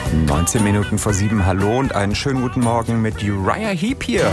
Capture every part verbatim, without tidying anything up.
neunzehn Minuten vor sieben, hallo und einen schönen guten Morgen mit Uriah Heep hier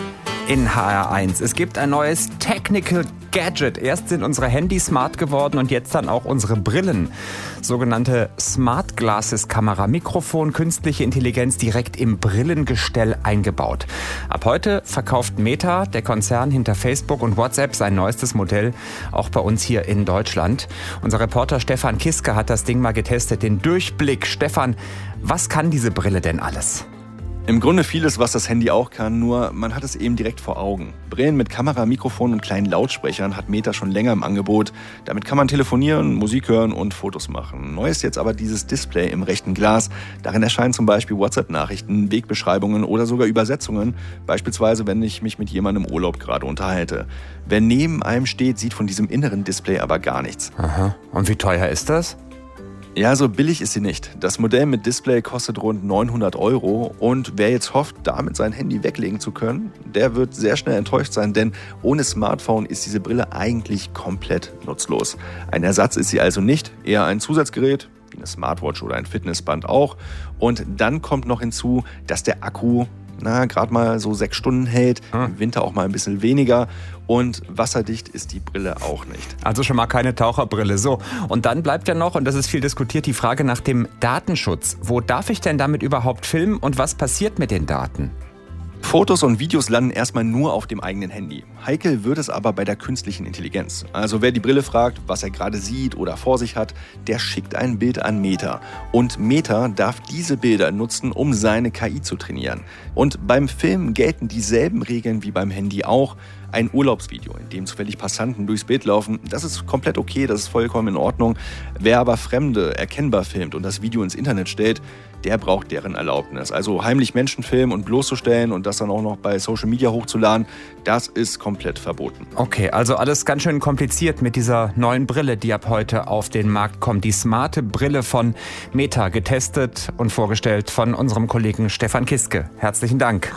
in H R eins. Es gibt ein neues Technical Gadget. Erst sind unsere Handys smart geworden und jetzt dann auch unsere Brillen. Sogenannte Smart Glasses Kamera, Mikrofon, künstliche Intelligenz direkt im Brillengestell eingebaut. Ab heute verkauft Meta, der Konzern hinter Facebook und WhatsApp, sein neuestes Modell, auch bei uns hier in Deutschland. Unser Reporter Stefan Kiske hat das Ding mal getestet, den Durchblick. Stefan, was kann diese Brille denn alles? Im Grunde vieles, was das Handy auch kann, nur man hat es eben direkt vor Augen. Brillen mit Kamera, Mikrofon und kleinen Lautsprechern hat Meta schon länger im Angebot. Damit kann man telefonieren, Musik hören und Fotos machen. Neu ist jetzt aber dieses Display im rechten Glas. Darin erscheinen zum Beispiel WhatsApp-Nachrichten, Wegbeschreibungen oder sogar Übersetzungen. Beispielsweise, wenn ich mich mit jemandem im Urlaub gerade unterhalte. Wer neben einem steht, sieht von diesem inneren Display aber gar nichts. Aha. Und wie teuer ist das? Ja, so billig ist sie nicht. Das Modell mit Display kostet rund neunhundert Euro und wer jetzt hofft, damit sein Handy weglegen zu können, der wird sehr schnell enttäuscht sein, denn ohne Smartphone ist diese Brille eigentlich komplett nutzlos. Ein Ersatz ist sie also nicht, eher ein Zusatzgerät, wie eine Smartwatch oder ein Fitnessband auch. Und dann kommt noch hinzu, dass der Akku na, gerade mal so sechs Stunden hält, im Winter auch mal ein bisschen weniger und wasserdicht ist die Brille auch nicht. Also schon mal keine Taucherbrille. So, und dann bleibt ja noch, und das ist viel diskutiert, die Frage nach dem Datenschutz. Wo darf ich denn damit überhaupt filmen und was passiert mit den Daten? Fotos und Videos landen erstmal nur auf dem eigenen Handy. Heikel wird es aber bei der künstlichen Intelligenz. Also wer die Brille fragt, was er gerade sieht oder vor sich hat, der schickt ein Bild an Meta. Und Meta darf diese Bilder nutzen, um seine K I zu trainieren. Und beim Filmen gelten dieselben Regeln wie beim Handy auch. Ein Urlaubsvideo, in dem zufällig Passanten durchs Bild laufen, das ist komplett okay, das ist vollkommen in Ordnung. Wer aber Fremde erkennbar filmt und das Video ins Internet stellt, der braucht deren Erlaubnis. Also heimlich Menschen filmen und bloßzustellen und das dann auch noch bei Social Media hochzuladen, das ist komplett verboten. Okay, also alles ganz schön kompliziert mit dieser neuen Brille, die ab heute auf den Markt kommt. Die smarte Brille von Meta, getestet und vorgestellt von unserem Kollegen Stefan Kiske. Herzlichen Dank.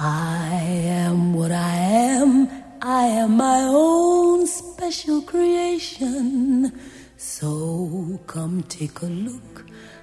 I am what I am. I am my own special creation. So come take a look